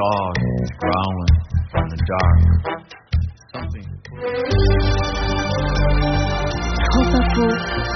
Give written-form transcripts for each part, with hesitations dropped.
dog growling from the dark. Something. France Info.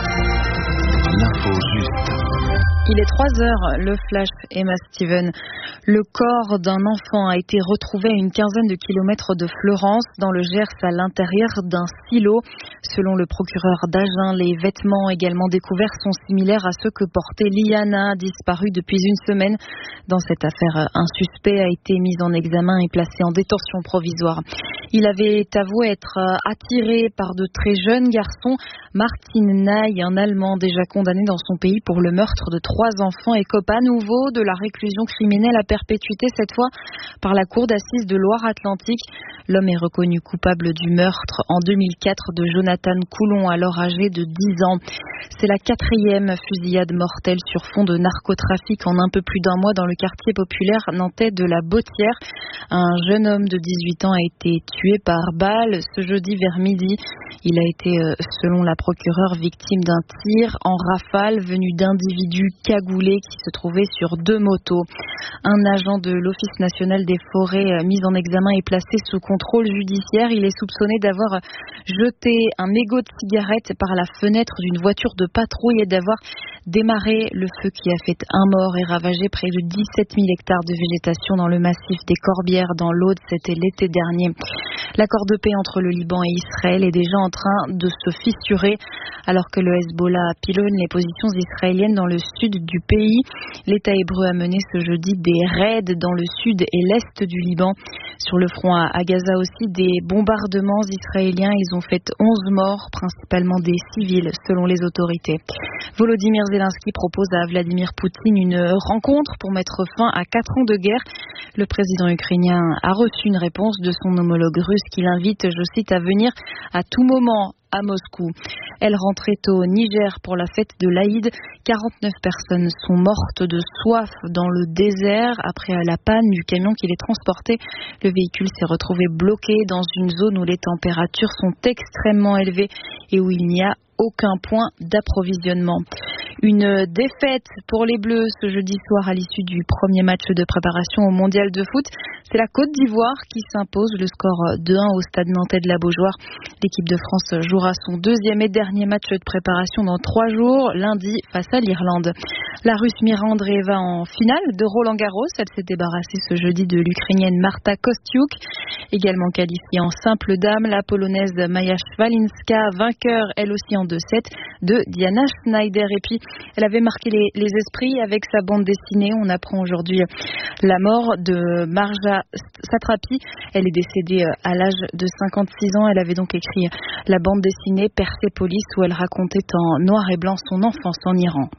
L'info juste. Il est 3h, le flash Emma Steven. Le corps d'un enfant a été retrouvé à une quinzaine de kilomètres de Fleurance, dans le Gers, à l'intérieur d'un silo. Selon le procureur d'Agen, les vêtements également découverts sont similaires à ceux que portait Liana, disparue depuis une semaine. Dans cette affaire, un suspect a été mis en examen et placé en détention provisoire. Il avait avoué être attiré par de très jeunes garçons. Martin Ney, un Allemand déjà condamné dans son pays pour le meurtre de 3 enfants, écope à nouveau de la réclusion criminelle à perpétuité, cette fois par la cour d'assises de Loire-Atlantique. L'homme est reconnu coupable du meurtre en 2004 de Jonathan Coulon, alors âgé de 10 ans. C'est la 4e fusillade mortelle sur fond de narcotrafic en un peu plus d'un mois dans le quartier populaire nantais de la Bottière. Un jeune homme de 18 ans a été tué par balle ce jeudi vers midi. Il a été, selon la procureure, victime d'un tir en rafale venu d'individus cagoulés qui se trouvaient sur 2 motos. Un agent de l'Office national des forêts mis en examen et placé sous contrôle judiciaire. Il est soupçonné d'avoir jeté un mégot de cigarette par la fenêtre d'une voiture de patrouille et d'avoir démarré le feu qui a fait un mort et ravagé près de 17 000 hectares de végétation dans le massif des Corbières dans l'Aude. C'était l'été dernier. L'accord de paix entre le Liban et Israël est déjà en train de se fissurer alors que le Hezbollah pilonne les positions israéliennes dans le sud du pays. L'État hébreu a mené ce jeudi des raids dans le sud et l'est du Liban. Sur le front à Gaza aussi, des bombardements israéliens. Ils ont fait 11 morts, principalement des civils, selon les autorités. Volodymyr Zelensky propose à Vladimir Poutine une rencontre pour mettre fin à 4 ans de guerre. Le président ukrainien a reçu une réponse de son homologue russe qui l'invite, je cite, à venir à tout moment à Moscou. Elle rentrait au Niger pour la fête de l'Aïd. 49 personnes sont mortes de soif dans le désert après la panne du camion qui les transportait. Le véhicule s'est retrouvé bloqué dans une zone où les températures sont extrêmement élevées et où il n'y a aucun point d'approvisionnement. Une défaite pour les Bleus ce jeudi soir à l'issue du premier match de préparation au mondial de foot. C'est la Côte d'Ivoire qui s'impose, le score 2-1 au stade nantais de la Beaujoire. L'équipe de France jouera son 2e et dernier match de préparation dans 3 jours, lundi face à l'Irlande. La Russe Mira Andreeva en finale de Roland-Garros. Elle s'est débarrassée ce jeudi de l'Ukrainienne Marta Kostyuk. Également qualifiée en simple dame, la Polonaise Maja Szwalinska, vainqueur elle aussi en 2-7 de Diana Schneider. Et puis, elle avait marqué les esprits avec sa bande dessinée. On apprend aujourd'hui la mort de Marja Satrapi. Elle est décédée à l'âge de 56 ans. Elle avait donc écrit la bande dessinée Persepolis où elle racontait en noir et blanc son enfance en Iran.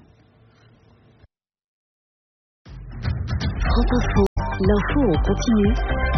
France Info, l'info en continu.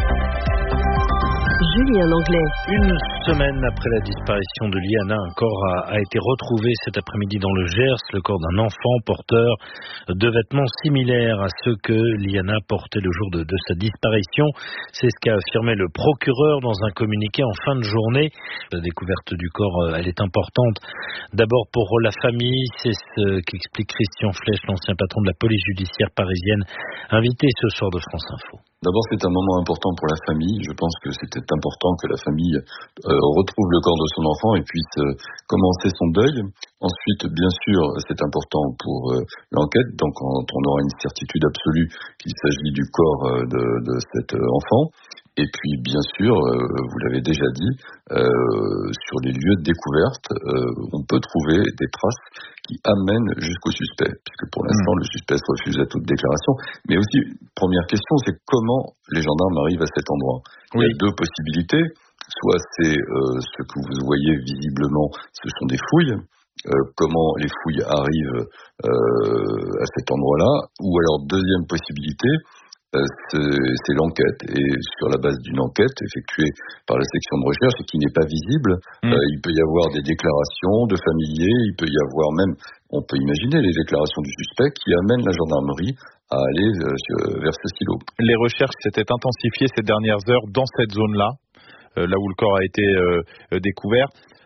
Julien Langlais. Une semaine après la disparition de Liana, un corps a été retrouvé cet après-midi dans le Gers, le corps d'un enfant porteur de vêtements similaires à ceux que Liana portait le jour de sa disparition. C'est ce qu'a affirmé le procureur dans un communiqué en fin de journée. La découverte du corps, elle est importante. D'abord pour la famille, c'est ce qu'explique Christian Flech, l'ancien patron de la police judiciaire parisienne, invité ce soir de France Info. D'abord, c'est un moment important pour la famille. Je pense que c'était important que la famille retrouve le corps de son enfant et puisse commencer son deuil. Ensuite, bien sûr, c'est important pour l'enquête. Donc, quand on aura une certitude absolue qu'il s'agit du corps de cet enfant. Et puis, bien sûr, vous l'avez déjà dit, sur les lieux de découverte, on peut trouver des traces qui amènent jusqu'au suspect, puisque pour l'instant, le suspect se refuse à toute déclaration. Mais aussi, première question, c'est comment les gendarmes arrivent à cet endroit. Oui. Il y a 2 possibilités. Soit c'est ce que vous voyez visiblement, ce sont des fouilles. Comment les fouilles arrivent à cet endroit-là. Ou alors, deuxième possibilité, c'est l'enquête. Et sur la base d'une enquête effectuée par la section de recherche et qui n'est pas visible, il peut y avoir des déclarations de familiers, il peut y avoir même, on peut imaginer les déclarations du suspect qui amènent la gendarmerie à aller vers ce silo. Les recherches s'étaient intensifiées ces dernières heures dans cette zone-là, là où le corps a été découvert.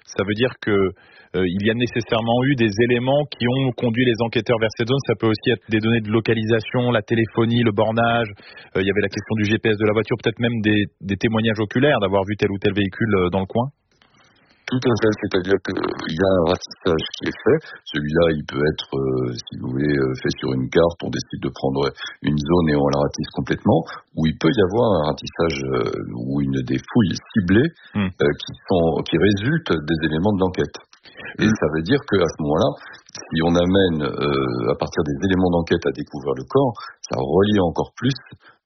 Ça veut dire que il y a nécessairement eu des éléments qui ont conduit les enquêteurs vers cette zone. Ça peut aussi être des données de localisation, la téléphonie, le bornage. Il y avait la question du GPS de la voiture, peut-être même des témoignages oculaires d'avoir vu tel ou tel véhicule dans le coin. Tout à fait, c'est-à-dire qu'il y a un ratissage qui est fait. Celui-là, il peut être, si vous voulez, fait sur une carte. On décide de prendre une zone et on la ratisse complètement. Ou il peut y avoir un ratissage ou des fouilles ciblées qui résultent des éléments de l'enquête. Et ça veut dire qu'à ce moment-là, si on amène à partir des éléments d'enquête à découvrir le corps, ça relie encore plus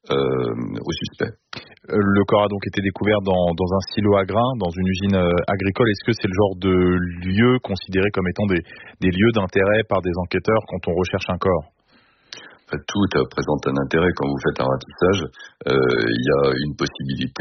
au suspect. Le corps a donc été découvert dans un silo à grains, dans une usine agricole. Est-ce que c'est le genre de lieu considéré comme étant des lieux d'intérêt par des enquêteurs quand on recherche un corps ? Tout présente un intérêt quand vous faites un ratissage. Il y a une possibilité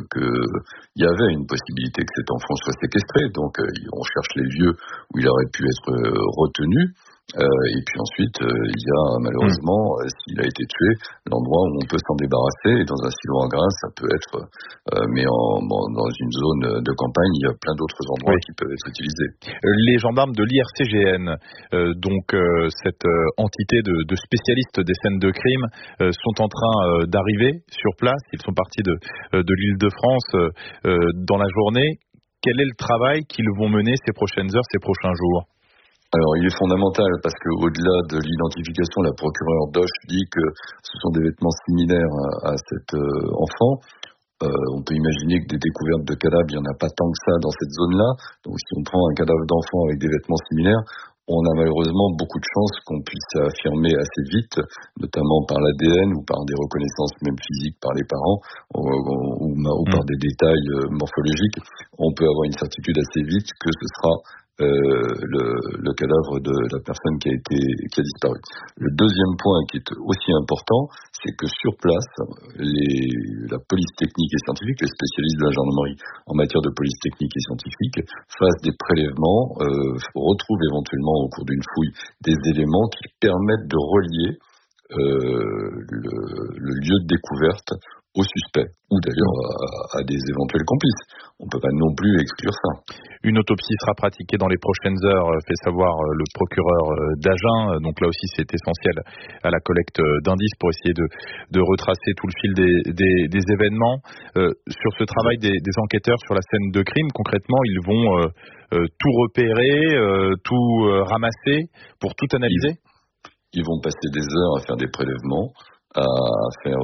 il y avait une possibilité que cet enfant soit séquestré. Donc on cherche les lieux où il aurait pu être retenu. Et puis ensuite, il y a malheureusement, s'il a été tué, l'endroit où on peut s'en débarrasser. Et dans un silo à grains, ça peut être, mais dans une zone de campagne, il y a plein d'autres endroits qui peuvent être utilisés. Les gendarmes de l'IRCGN, donc cette entité de spécialistes des scènes de crime, sont en train d'arriver sur place. Ils sont partis de l'Île-de-France dans la journée. Quel est le travail qu'ils vont mener ces prochaines heures, ces prochains jours ? Alors, il est fondamental parce qu'au-delà de l'identification, la procureure Doche dit que ce sont des vêtements similaires à cet enfant. On peut imaginer que des découvertes de cadavres, il n'y en a pas tant que ça dans cette zone-là. Donc, si on prend un cadavre d'enfant avec des vêtements similaires, on a malheureusement beaucoup de chances qu'on puisse affirmer assez vite, notamment par l'ADN ou par des reconnaissances même physiques par les parents ou par des détails morphologiques. On peut avoir une certitude assez vite que ce sera le cadavre de la personne qui a disparu. Le deuxième point qui est aussi important, c'est que sur place, la police technique et scientifique, les spécialistes de la gendarmerie en matière de police technique et scientifique, fassent des prélèvements, retrouvent éventuellement au cours d'une fouille des éléments qui permettent de relier le lieu de découverte au suspect, ou d'ailleurs à des éventuels complices. On ne peut pas non plus exclure ça. Une autopsie sera pratiquée dans les prochaines heures, fait savoir le procureur d'Agen. Donc là aussi, c'est essentiel à la collecte d'indices pour essayer de retracer tout le fil des événements. Sur ce travail des enquêteurs sur la scène de crime, concrètement, ils vont tout repérer, tout ramasser pour tout analyser. Ils vont passer des heures à faire des prélèvements, à faire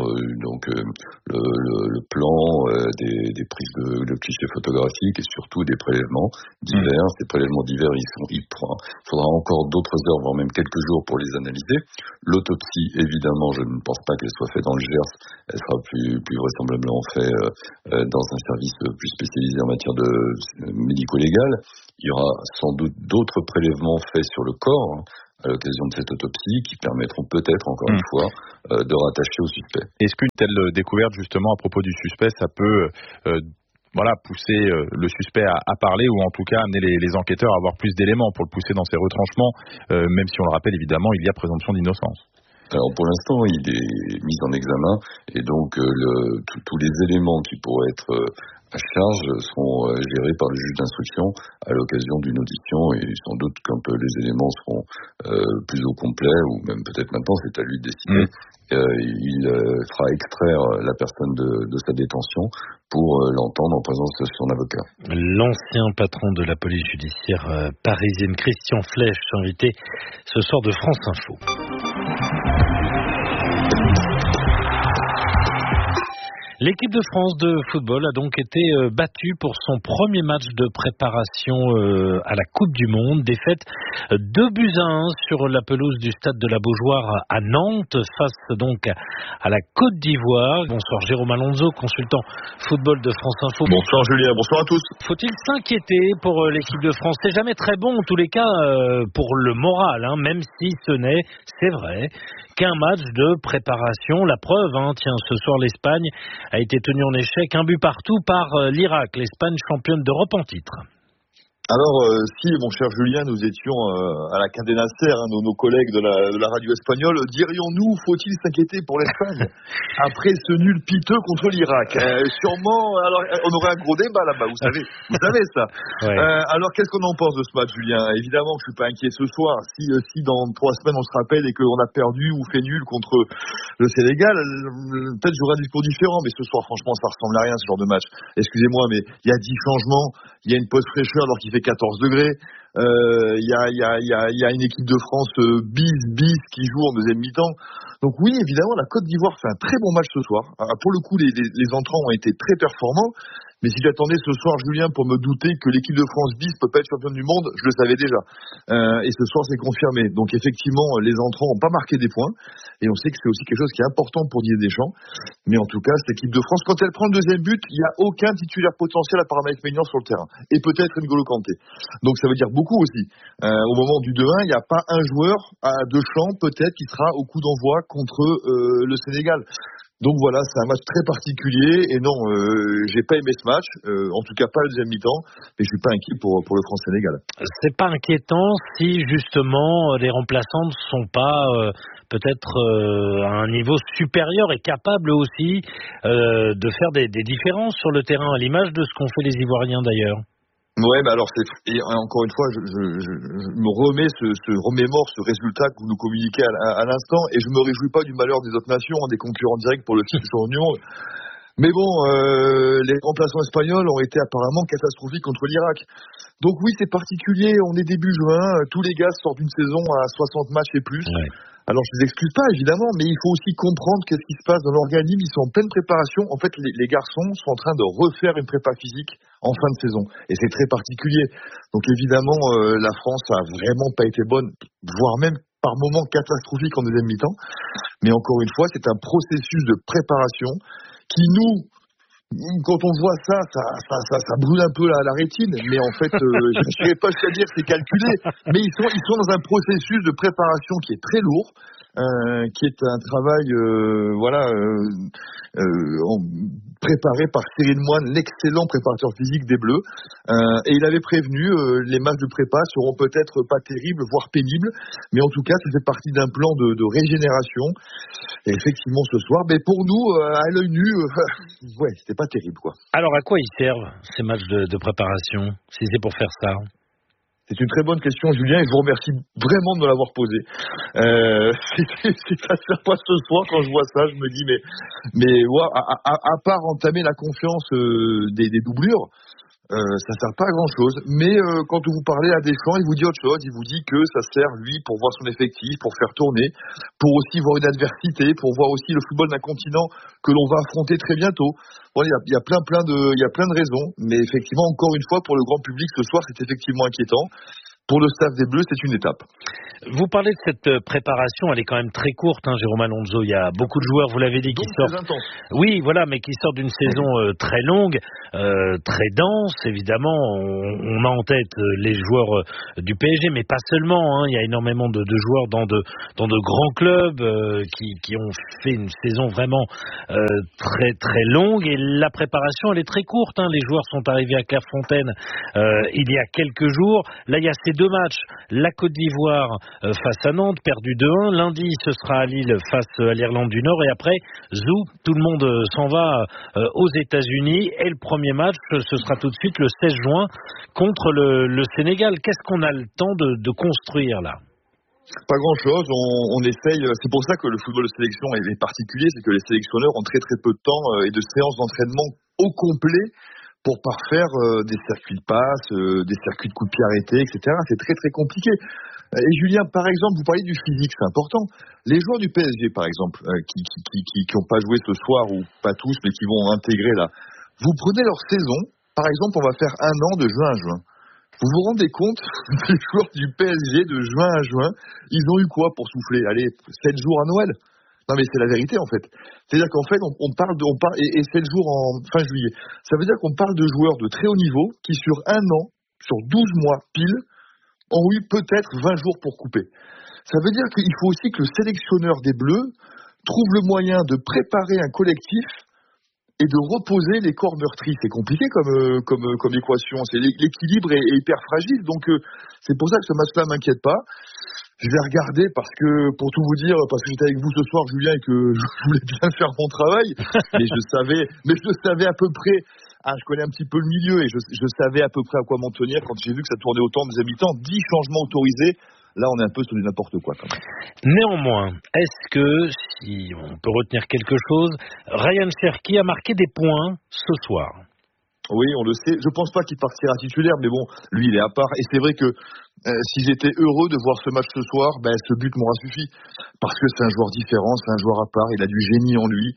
le plan des prises de clichés photographiques et surtout des prélèvements divers. Ces prélèvements divers, il faudra encore d'autres heures, voire même quelques jours pour les analyser. L'autopsie, évidemment, je ne pense pas qu'elle soit faite dans le Gers. Elle sera plus vraisemblablement faite dans un service plus spécialisé en matière de médico-légal. Il y aura sans doute d'autres prélèvements faits sur le corps à l'occasion de cette autopsie, qui permettront peut-être, encore une fois, de rattacher au suspect. Est-ce qu'une telle découverte, justement, à propos du suspect, ça peut pousser le suspect à parler, ou en tout cas amener les enquêteurs à avoir plus d'éléments pour le pousser dans ses retranchements, même si on le rappelle, évidemment, il y a présomption d'innocence? Alors pour l'instant, il est mis en examen, et donc tous les éléments qui pourraient être à charge seront gérés par le juge d'instruction à l'occasion d'une audition, et sans doute quand les éléments seront plus au complet, ou même peut-être maintenant, c'est à lui de décider. Il fera extraire la personne de sa détention pour l'entendre en présence de son avocat. L'ancien patron de la police judiciaire parisienne, Christian Flech, invité ce soir de France Info. L'équipe de France de football a donc été battue pour son premier match de préparation à la Coupe du Monde. Défaite 2-1 sur la pelouse du stade de la Beaujoire à Nantes, face donc à la Côte d'Ivoire. Bonsoir Jérôme Alonso, consultant football de France Info. Bonsoir Julien, bonsoir à tous. Faut-il s'inquiéter pour l'équipe de France? C'est jamais très bon en tous les cas pour le moral, même si ce n'est, c'est vrai, qu'un match de préparation. La preuve, tiens, ce soir l'Espagne a été tenue en échec, un but partout par l'Irak, l'Espagne championne d'Europe en titre. Alors, si, mon cher Julien, nous étions à la Cadena Ser, nos collègues de la radio espagnole, dirions-nous, faut-il s'inquiéter pour l'Espagne après ce nul piteux contre l'Irak? Sûrement, alors, on aurait un gros débat là-bas, vous savez ça. Ouais. Alors, qu'est-ce qu'on en pense de ce match, Julien? Évidemment que je suis pas inquiet ce soir. Si dans 3 semaines on se rappelle et qu'on a perdu ou fait nul contre le Sénégal, peut-être j'aurai un discours différent, mais ce soir, franchement, ça ressemble à rien, ce genre de match. Excusez-moi, mais il y a 10 changements, il y a une pause fraîcheur alors qu'il fait 14 degrés. Il y a une équipe de France bis qui joue en deuxième mi-temps. Donc oui, évidemment, la Côte d'Ivoire fait un très bon match ce soir. Pour le coup, les entrants ont été très performants. Mais si j'attendais ce soir, Julien, pour me douter que l'équipe de France bis peut pas être championne du monde, je le savais déjà. Et ce soir, c'est confirmé. Donc effectivement, les entrants n'ont pas marqué des points. Et on sait que c'est aussi quelque chose qui est important pour Didier Deschamps. Mais en tout cas, cette équipe de France, quand elle prend le deuxième but, il n'y a aucun titulaire potentiel à part Mike Maignan sur le terrain. Et peut-être N'Golo Kanté. Donc ça veut dire beaucoup aussi. Au moment du 2-1, il n'y a pas un joueur à Deschamps, peut-être, qui sera au coup d'envoi contre le Sénégal. Donc voilà, c'est un match très particulier et non, j'ai pas aimé ce match, en tout cas pas le deuxième mi-temps, mais je suis pas inquiet pour le France-Sénégal. C'est pas inquiétant si justement les remplaçants ne sont pas peut-être à un niveau supérieur et capables aussi de faire des différences sur le terrain, à l'image de ce qu'ont fait les Ivoiriens d'ailleurs. Ouais, mais alors et encore une fois, je me remémore ce résultat que vous nous communiquez à l'instant, et je me réjouis pas du malheur des autres nations, des concurrents directs pour le titre de champion du monde. Mais bon, les remplaçants espagnols ont été apparemment catastrophiques contre l'Irak. Donc oui, c'est particulier, on est début juin, tous les gars sortent d'une saison à 60 matchs et plus. Ouais. Alors je les excuse pas évidemment, mais il faut aussi comprendre qu'est-ce qui se passe dans l'organisme. Ils sont en pleine préparation. En fait, les garçons sont en train de refaire une prépa physique en fin de saison, et c'est très particulier. Donc évidemment, la France a vraiment pas été bonne, voire même par moments catastrophique en deuxième mi-temps. Mais encore une fois, c'est un processus de préparation qui nous, quand on voit ça brûle un peu la rétine, mais en fait, je ne serais pas à dire que c'est calculé, mais ils sont dans un processus de préparation qui est très lourd, qui est un travail, préparé par Cyril Moine, l'excellent préparateur physique des Bleus, et il avait prévenu, les matchs de prépa seront peut-être pas terribles, voire pénibles, mais en tout cas, ça fait partie d'un plan de régénération. Et effectivement, ce soir, mais pour nous, à l'œil nu, ouais, c'était pas terrible, quoi. Alors, à quoi ils servent, ces matchs de préparation, si c'est pour faire ça? C'est une très bonne question, Julien, et je vous remercie vraiment de me l'avoir posée. Ça sert pas ce soir, quand je vois ça, je me dis, mais ouais, à part entamer la confiance des doublures, ça sert pas à grand chose, mais quand vous parlez à Deschamps, il vous dit autre chose, il vous dit que ça sert lui pour voir son effectif, pour faire tourner, pour aussi voir une adversité, pour voir aussi le football d'un continent que l'on va affronter très bientôt. Bon, il y a plein de raisons, mais effectivement, encore une fois, pour le grand public ce soir, c'est effectivement inquiétant. Pour le staff des Bleus, c'est une étape. Vous parlez de cette préparation, elle est quand même très courte, Jérôme Alonso. Il y a beaucoup de joueurs, vous l'avez dit, qui sortent. Oui, voilà, mais qui sortent d'une saison très longue, très dense. Évidemment, on a en tête les joueurs du PSG, mais pas seulement. Il y a énormément de joueurs dans de grands clubs qui ont fait une saison vraiment très très longue. Et la préparation, elle est très courte. Les joueurs sont arrivés à Clairefontaine il y a quelques jours. Là, il y a ces 2 matchs. La Côte d'Ivoire face à Nantes, perdu 2-1. Lundi, ce sera à Lille face à l'Irlande du Nord. Et après, tout le monde s'en va aux États-Unis. Et le premier match, ce sera tout de suite le 16 juin contre le Sénégal. Qu'est-ce qu'on a le temps de construire là? Pas grand-chose. On essaye. C'est pour ça que le football de sélection est particulier. C'est que les sélectionneurs ont très très peu de temps et de séances d'entraînement au complet pour parfaire des circuits de passe, des circuits de coups de pied arrêtés, etc. C'est très très compliqué. Et Julien, par exemple, vous parlez du physique, c'est important. Les joueurs du PSG, par exemple, qui n'ont pas joué ce soir, ou pas tous, mais qui vont intégrer là, vous prenez leur saison, par exemple, on va faire 1 an de juin à juin. Vous vous rendez compte, les joueurs du PSG de juin à juin, ils ont eu quoi pour souffler? Allez, 7 jours à Noël. Non mais c'est la vérité en fait. C'est-à-dire qu'en fait on parle et 7 jours en fin juillet. Ça veut dire qu'on parle de joueurs de très haut niveau qui sur 1 an, sur 12 mois pile, ont eu peut-être 20 jours pour couper. Ça veut dire qu'il faut aussi que le sélectionneur des Bleus trouve le moyen de préparer un collectif et de reposer les corps meurtris. C'est compliqué comme équation. L'équilibre est hyper fragile. Donc c'est pour ça que ce match-là m'inquiète pas. Je vais regarder parce que, pour tout vous dire, parce que j'étais avec vous ce soir, Julien, et que je voulais bien faire mon travail, mais je savais à peu près. Je connais un petit peu le milieu et je savais à peu près à quoi m'en tenir quand j'ai vu que ça tournait autant des habitants. 10 changements autorisés. Là, on est un peu sur du n'importe quoi, quand même. Néanmoins, est-ce que, si on peut retenir quelque chose, Ryan Cherki a marqué des points ce soir? Oui, on le sait. Je pense pas qu'il partira titulaire, mais bon, lui, il est à part. Et c'est vrai que si j'étais heureux de voir ce match ce soir, ce but m'aura suffi. Parce que c'est un joueur différent, c'est un joueur à part, il a du génie en lui.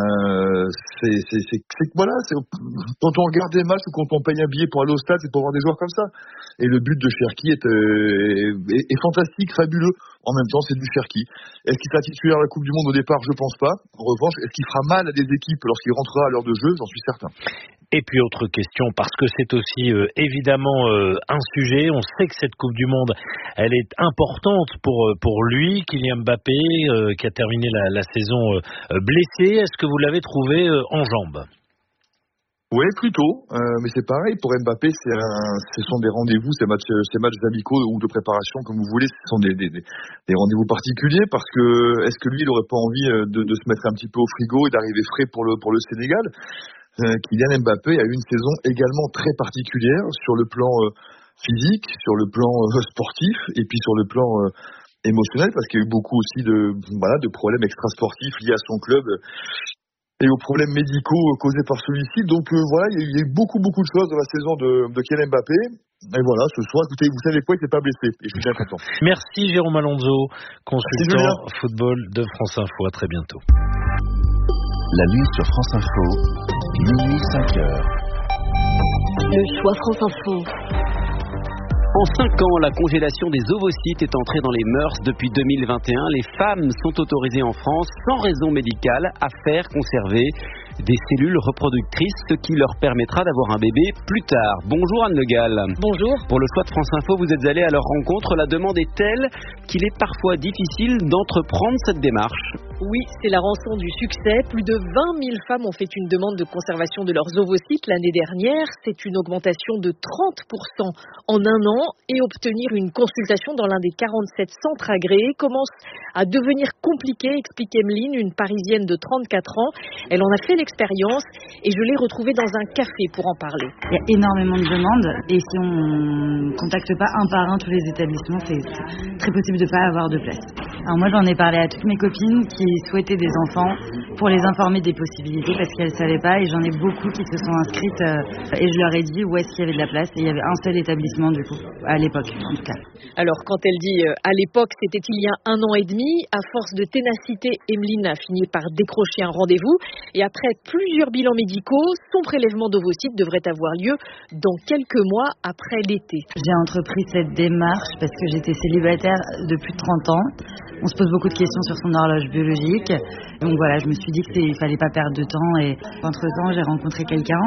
Voilà, quand on regarde des matchs ou quand on paye un billet pour aller au stade, c'est pour voir des joueurs comme ça. Et le but de Cherki est fantastique, fabuleux. En même temps, c'est du Cherki. Est-ce qu'il sera titulaire à la Coupe du Monde au départ? Je pense pas. En revanche, est-ce qu'il fera mal à des équipes lorsqu'il rentrera à l'heure de jeu? J'en suis certain. Et puis autre question, parce que c'est aussi évidemment un sujet, on sait que cette Coupe du Monde, elle est importante pour lui, Kylian Mbappé, qui a terminé la saison blessé. Est-ce que vous l'avez trouvé en jambes? Oui, plutôt, mais c'est pareil, pour Mbappé, ce sont des rendez-vous, ces matchs amicaux ou de préparation, comme vous voulez, ce sont des rendez-vous particuliers, parce que, est-ce que lui, il aurait pas envie de se mettre un petit peu au frigo et d'arriver frais pour le Sénégal? Kylian Mbappé a eu une saison également très particulière sur le plan physique, sur le plan sportif, et puis sur le plan émotionnel, parce qu'il y a eu beaucoup aussi de problèmes extrasportifs liés à son club et aux problèmes médicaux causés par celui-ci. Donc voilà, il y a eu beaucoup de choses dans la saison de Kylian Mbappé. Et voilà, ce soir, écoutez, vous savez quoi, il s'est pas blessé. Et je suis bien content. Merci Jérôme Alonso, consultant football de France Info. À très bientôt. La nuit sur France Info, minuit 5h. Le choix France Info. En 5 ans, la congélation des ovocytes est entrée dans les mœurs depuis 2021. Les femmes sont autorisées en France, sans raison médicale, à faire conserver des cellules reproductrices, ce qui leur permettra d'avoir un bébé plus tard. Bonjour Anne Le Gall. Bonjour. Pour le choix de France Info, vous êtes allée à leur rencontre. La demande est telle qu'il est parfois difficile d'entreprendre cette démarche. Oui, c'est la rançon du succès. Plus de 20 000 femmes ont fait une demande de conservation de leurs ovocytes l'année dernière. C'est une augmentation de 30% en un an. Et obtenir une consultation dans l'un des 47 centres agréés commence à devenir compliqué, explique Emeline, une Parisienne de 34 ans. Elle en a fait l'expérience et je l'ai retrouvée dans un café pour en parler. Il y a énormément de demandes et si on ne contacte pas un par un tous les établissements, c'est très possible de ne pas avoir de place. Alors moi, j'en ai parlé à toutes mes copines qui souhaitaient des enfants pour les informer des possibilités parce qu'elles ne savaient pas, et j'en ai beaucoup qui se sont inscrites et je leur ai dit où est-ce qu'il y avait de la place, et il y avait un seul établissement du coup, à l'époque en tout cas. Alors quand elle dit à l'époque, c'était il y a 1 an et demi, à force de ténacité, Emeline a fini par décrocher un rendez-vous et après plusieurs bilans médicaux, son prélèvement d'ovocytes devrait avoir lieu dans quelques mois après l'été. J'ai entrepris cette démarche parce que j'étais célibataire depuis 30 ans. On se pose beaucoup de questions sur son horloge biologique. Donc voilà, je me suis dit qu'il fallait pas perdre de temps et entre-temps, j'ai rencontré quelqu'un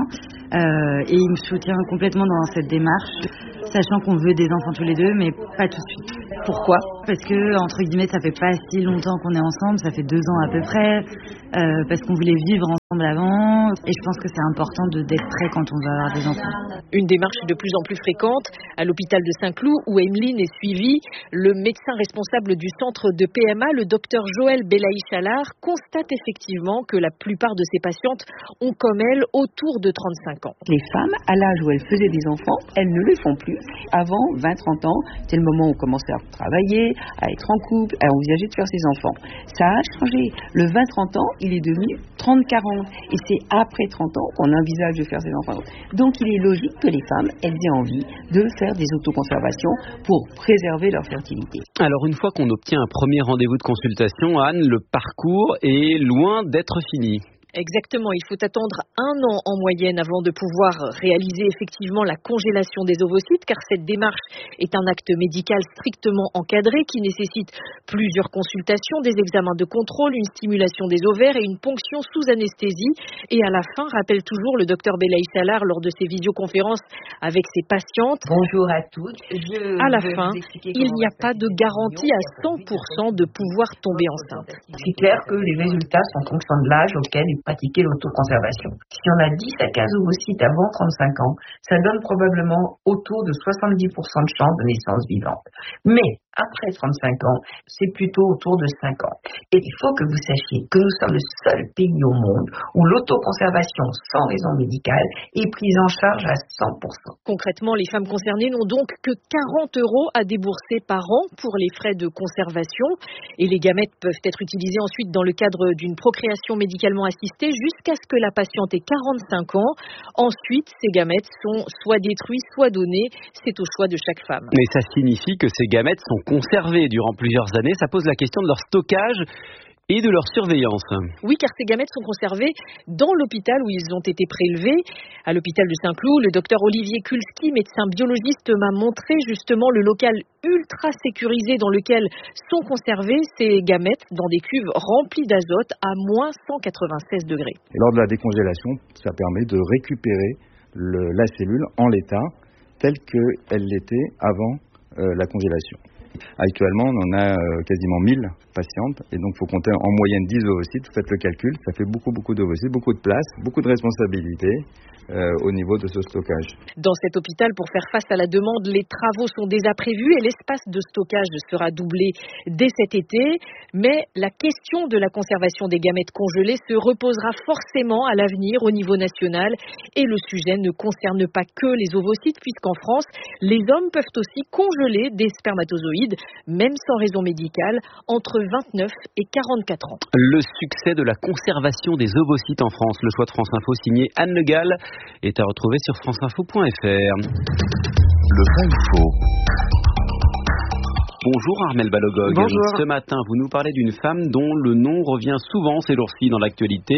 et il me soutient complètement dans cette démarche, sachant qu'on veut des enfants tous les deux, mais pas tout de suite. Pourquoi ? Parce que, entre guillemets, ça fait pas si longtemps qu'on est ensemble, ça fait 2 ans à peu près, parce qu'on voulait vivre ensemble avant, et je pense que c'est important d'être prêt quand on va avoir des enfants. Une démarche de plus en plus fréquente à l'hôpital de Saint-Cloud, où Emeline est suivie. Le médecin responsable du centre de PMA, le docteur Joël Belaïch-Allard, constate effectivement que la plupart de ses patientes ont comme elle autour de 35 ans. Les femmes, à l'âge où elles faisaient des enfants, elles ne les font plus. Avant, 20-30 ans, c'est le moment où on commençait à travailler, à être en couple, à envisager de faire ses enfants. Ça a changé. Le 20-30 ans, il est devenu 30-40. Et c'est après 30 ans qu'on envisage de faire ses enfants. Donc il est logique que les femmes, elles aient envie de faire des autoconservations pour préserver leur fertilité. Alors une fois qu'on obtient un premier rendez-vous de consultation, Anne, le parcours est loin d'être fini. Exactement, il faut attendre 1 an en moyenne avant de pouvoir réaliser effectivement la congélation des ovocytes, car cette démarche est un acte médical strictement encadré qui nécessite plusieurs consultations, des examens de contrôle, une stimulation des ovaires et une ponction sous anesthésie. Et à la fin, rappelle toujours le docteur Belaïch-Allard lors de ses visioconférences avec ses patientes. Bonjour à toutes. À la fin, il n'y a pas de garantie à 100% de pouvoir tomber enceinte. C'est clair que les résultats sont en fonction de l'âge auquel ils pratiquer l'autoconservation. Si on a 10 à 15 ovocytes avant 35 ans, ça donne probablement autour de 70% de chances de naissance vivante. Mais après 35 ans, c'est plutôt autour de 5 ans. Et il faut que vous sachiez que nous sommes le seul pays au monde où l'autoconservation sans raison médicale est prise en charge à 100%. Concrètement, les femmes concernées n'ont donc que 40 € à débourser par an pour les frais de conservation. Et les gamètes peuvent être utilisés ensuite dans le cadre d'une procréation médicalement assistée jusqu'à ce que la patiente ait 45 ans. Ensuite, ces gamètes sont soit détruits, soit donnés. C'est au choix de chaque femme. Mais ça signifie que ces gamètes sont conservés durant plusieurs années. Ça pose la question de leur stockage et de leur surveillance. Oui, car ces gamètes sont conservées dans l'hôpital où ils ont été prélevés. À l'hôpital de Saint-Cloud, le docteur Olivier Kulski, médecin biologiste, m'a montré justement le local ultra sécurisé dans lequel sont conservées ces gamètes dans des cuves remplies d'azote à moins 196 degrés. Et lors de la décongélation, ça permet de récupérer la cellule en l'état tel qu'elle l'était avant la congélation. Actuellement, on en a quasiment 1000 patientes et donc il faut compter en moyenne 10 ovocytes. Vous faites le calcul, ça fait beaucoup d'ovocytes, beaucoup de place, beaucoup de responsabilités au niveau de ce stockage. Dans cet hôpital, pour faire face à la demande, les travaux sont déjà prévus et l'espace de stockage sera doublé dès cet été. Mais la question de la conservation des gamètes congelées se reposera forcément à l'avenir au niveau national. Et le sujet ne concerne pas que les ovocytes, puisqu'en France, les hommes peuvent aussi congeler des spermatozoïdes, même sans raison médicale, entre 29 et 44 ans. Le succès de la conservation des ovocytes en France, le choix de France Info signé Anne Le Gall, est à retrouver sur franceinfo.fr. Le vrai ou faux? Bonjour Armelle Balogog. Bonjour. Ce matin, vous nous parlez d'une femme dont le nom revient souvent ces jours-ci dans l'actualité.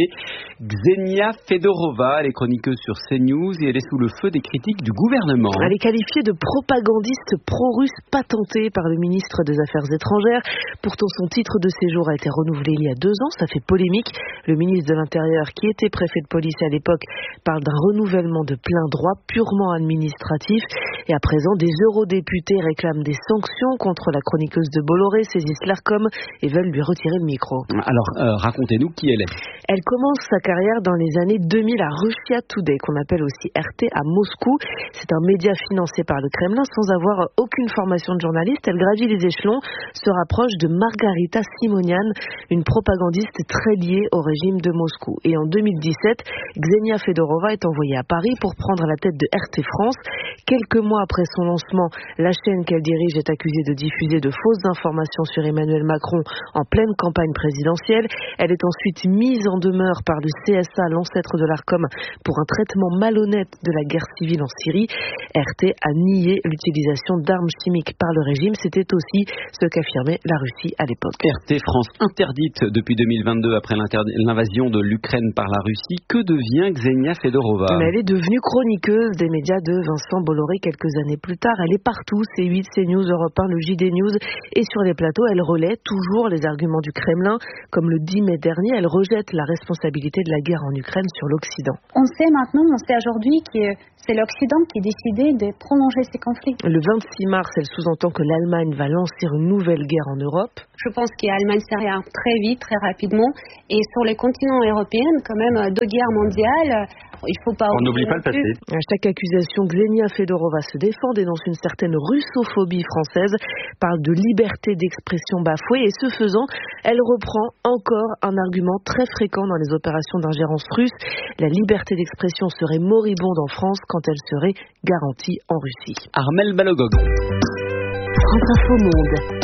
Xenia Fedorova, elle est chroniqueuse sur CNews et elle est sous le feu des critiques du gouvernement. Elle est qualifiée de propagandiste pro-russe patentée par le ministre des Affaires étrangères. Pourtant, son titre de séjour a été renouvelé il y a 2 ans. Ça fait polémique. Le ministre de l'Intérieur, qui était préfet de police à l'époque, parle d'un renouvellement de plein droit purement administratif. Et à présent, des eurodéputés réclament des sanctions contre la chroniqueuse de Bolloré, saisissent l'Arcom et veulent lui retirer le micro. Alors, racontez-nous qui elle est. Elle commence sa carrière dans les années 2000 à Russia Today, qu'on appelle aussi RT, à Moscou. C'est un média financé par le Kremlin sans avoir aucune formation de journaliste. Elle gravit les échelons, se rapproche de Margarita Simonian, une propagandiste très liée au régime de Moscou. Et en 2017, Xenia Fedorova est envoyée à Paris pour prendre la tête de RT France. Quelques mois après son lancement, la chaîne qu'elle dirige est accusée de diffuser de fausses informations sur Emmanuel Macron en pleine campagne présidentielle. Elle est ensuite mise en demeure par le CSA, l'ancêtre de l'Arcom, pour un traitement malhonnête de la guerre civile en Syrie. RT a nié l'utilisation d'armes chimiques par le régime. C'était aussi ce qu'affirmait la Russie à l'époque. RT France interdite depuis 2022 après l'invasion de l'Ukraine par la Russie. Que devient Xenia Fedorova? Elle est devenue chroniqueuse des médias de Vincent Bolloré quelques années plus tard. Elle est partout, C8, CNews, Europe 1, le JD News, et sur les plateaux, elle relaie toujours les arguments du Kremlin. Comme le 10 mai dernier, elle rejette la responsabilité de la guerre en Ukraine sur l'Occident. On sait aujourd'hui que c'est l'Occident qui a décidé de prolonger ces conflits. Le 26 mars, elle sous-entend que l'Allemagne va lancer une nouvelle guerre en Europe. Je pense que l'Allemagne s'arrête très vite, très rapidement. Et sur les continents européens, quand même, 2 guerres mondiales, il ne faut pas oublier. On n'oublie pas le passé. À chaque accusation, Xenia Fedorova se défend, dénonce une certaine russophobie française, parle de liberté d'expression bafouée et ce faisant, elle reprend encore un argument très fréquent dans les opérations d'ingérence russe. La liberté d'expression serait moribonde en France quand elle serait garantie en Russie. Armelle Balogog. France Info Monde.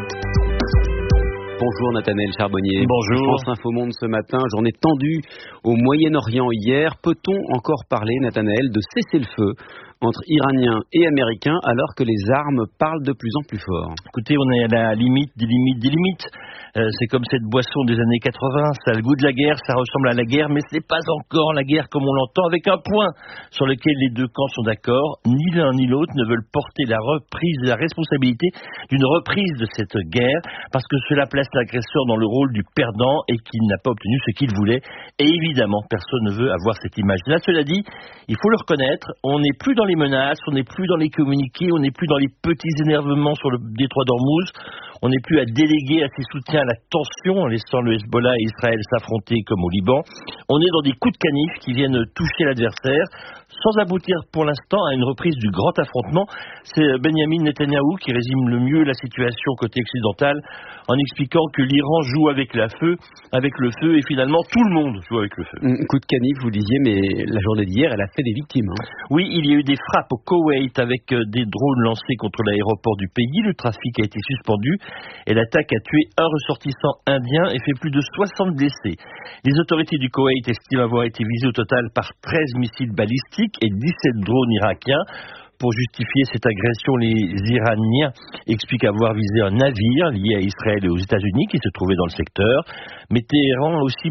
Bonjour Nathanaël Charbonnier. Bonjour. France Info Monde ce matin, journée tendue au Moyen-Orient hier. Peut-on encore parler, Nathanaël, de cessez-le-feu entre Iraniens et Américains alors que les armes parlent de plus en plus fort? Écoutez, on est à la limite des limites des limites. C'est comme cette boisson des années 80, ça a le goût de la guerre, ça ressemble à la guerre, mais ce n'est pas encore la guerre comme on l'entend, avec un point sur lequel les deux camps sont d'accord. Ni l'un ni l'autre ne veulent porter la responsabilité d'une reprise de cette guerre, parce que cela place l'agresseur dans le rôle du perdant et qu'il n'a pas obtenu ce qu'il voulait. Et évidemment, personne ne veut avoir cette image-là. Cela dit, il faut le reconnaître, on n'est plus dans les menaces, on n'est plus dans les communiqués, on n'est plus dans les petits énervements sur le détroit d'Ormuz, on n'est plus à déléguer à ses soutiens la tension en laissant le Hezbollah et Israël s'affronter comme au Liban. On est dans des coups de canif qui viennent toucher l'adversaire, sans aboutir pour l'instant à une reprise du grand affrontement. C'est Benjamin Netanyahou qui résume le mieux la situation côté occidental en expliquant que l'Iran joue avec le feu et finalement tout le monde joue avec le feu. Coup de canif, vous disiez, mais la journée d'hier, elle a fait des victimes. Oui, il y a eu des frappes au Koweït avec des drones lancés contre l'aéroport du pays. Le trafic a été suspendu et l'attaque a tué un ressortissant indien et fait plus de 60 blessés. Les autorités du Koweït estiment avoir été visées au total par 13 missiles balistiques et 17 drones irakiens. Pour justifier cette agression, les Iraniens expliquent avoir visé un navire lié à Israël et aux États-Unis qui se trouvait dans le secteur. Mais Téhéran a aussi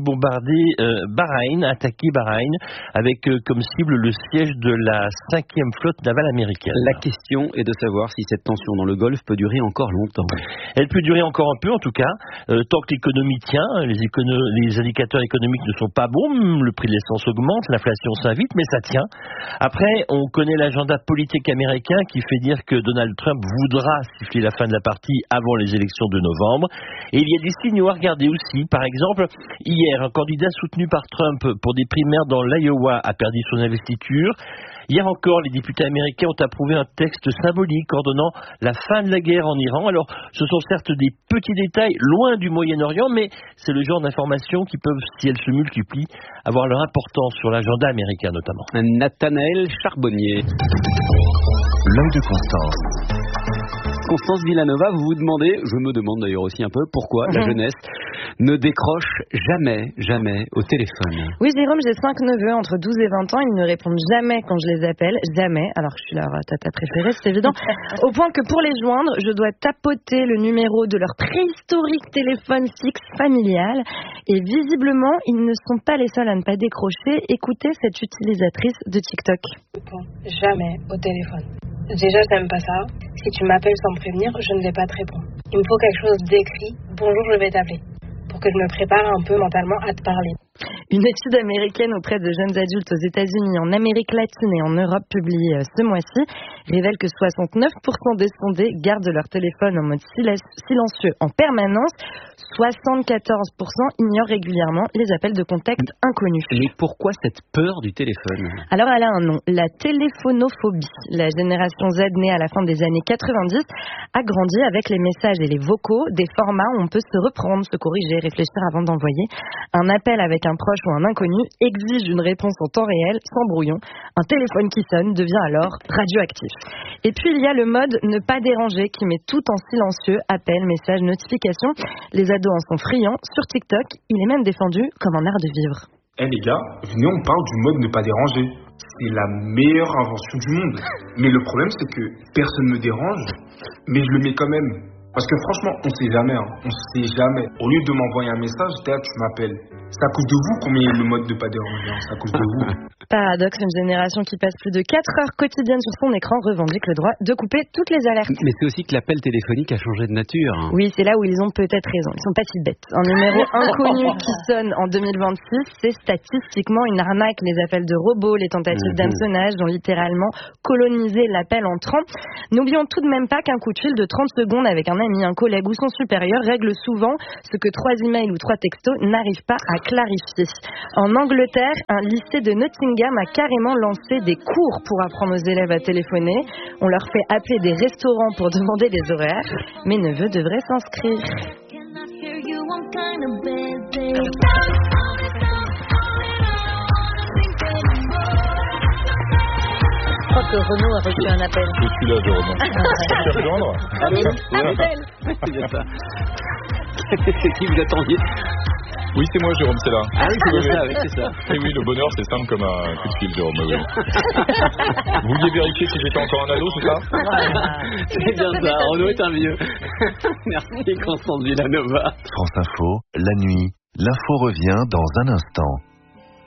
attaqué Bahreïn, avec comme cible le siège de la 5e flotte navale américaine. La question est de savoir si cette tension dans le Golfe peut durer encore longtemps. Elle peut durer encore un peu en tout cas, tant que l'économie tient. Les indicateurs économiques ne sont pas bons, le prix de l'essence augmente, l'inflation s'invite, mais ça tient. Après, on connaît l'agenda politique américain qui fait dire que Donald Trump voudra siffler la fin de la partie avant les élections de novembre. Et il y a des signaux à regarder aussi. Par exemple, hier, un candidat soutenu par Trump pour des primaires dans l'Iowa a perdu son investiture. Hier encore, les députés américains ont approuvé un texte symbolique ordonnant la fin de la guerre en Iran. Alors, ce sont certes des petits détails loin du Moyen-Orient, mais c'est le genre d'informations qui peuvent, si elles se multiplient, avoir leur importance sur l'agenda américain notamment. Nathanaël Charbonnier. L'œil de Constance. Constance Villanova, vous vous demandez, je me demande d'ailleurs aussi un peu, pourquoi la jeunesse ne décroche jamais au téléphone. Oui, Jérôme, j'ai 5 neveux entre 12 et 20 ans, ils ne répondent jamais quand je les appelle, jamais, alors je suis leur tata préférée, c'est évident, au point que pour les joindre, je dois tapoter le numéro de leur préhistorique téléphone fixe familial, et visiblement, ils ne sont pas les seuls à ne pas décrocher. Écoutez cette utilisatrice de TikTok. Jamais au téléphone. Déjà, j'aime pas ça. Si tu m'appelles sans me prévenir, je ne vais pas te répondre. Il me faut quelque chose d'écrit. Bonjour, je vais t'appeler. Pour que je me prépare un peu mentalement à te parler. Une étude américaine auprès de jeunes adultes aux États-Unis, en Amérique latine et en Europe publiée ce mois-ci révèle que 69% des sondés gardent leur téléphone en mode silencieux en permanence. 74% ignorent régulièrement les appels de contact inconnus. Mais pourquoi cette peur du téléphone ? Alors elle a un nom, la téléphonophobie. La génération Z née à la fin des années 90 a grandi avec les messages et les vocaux, des formats où on peut se reprendre, se corriger, réfléchir avant d'envoyer. Un appel avec un proche ou un inconnu exige une réponse en temps réel, sans brouillon. Un téléphone qui sonne devient alors radioactif. Et puis il y a le mode ne pas déranger qui met tout en silencieux, appels, messages, notifications. Les ados en sont friands. Sur TikTok, il est même défendu comme un art de vivre. Les gars, venez, on parle du mode ne pas déranger. C'est la meilleure invention du monde. Mais le problème, c'est que personne ne me dérange, mais je le mets quand même. Parce que franchement, on sait jamais. On sait jamais. Au lieu de m'envoyer un message, tu m'appelles. C'est à cause de vous qu'on met le mode de pas déranger. C'est à cause de vous. Paradoxe, une génération qui passe plus de 4 heures quotidiennes sur son écran revendique le droit de couper toutes les alertes. Mais c'est aussi que l'appel téléphonique a changé de nature. Oui, c'est là où ils ont peut-être raison. Ils sont pas si bêtes. Un numéro inconnu qui sonne en 2026, c'est statistiquement une arnaque. Les appels de robots, les tentatives d'hameçonnage ont littéralement colonisé l'appel entrant. N'oublions tout de même pas qu'un coup de fil de 30 secondes avec un ami, un collègue ou son supérieur règle souvent ce que 3 emails ou 3 textos n'arrivent pas à clarifier. En Angleterre, un lycée de Nottingham a carrément lancé des cours pour apprendre aux élèves à téléphoner. On leur fait appeler des restaurants pour demander les horaires. Mes neveux devraient s'inscrire. Je crois que Renaud a reçu un appel. Je suis là, de Renaud. Tu peux rejoindre ? Allô ? C'est bien ça. C'est qui vous attendiez ? Oui, c'est moi, Jérôme, c'est là. Ah oui, c'est ça, oui, c'est ça. Et oui, le bonheur, c'est simple comme un coup de fil, Jérôme. Oui. Vous vouliez vérifier si j'étais encore un ado, c'est ça ? C'est bien ça, Renaud est un vieux. Merci, Constance Villanova. France Info, la nuit, l'info revient dans un instant.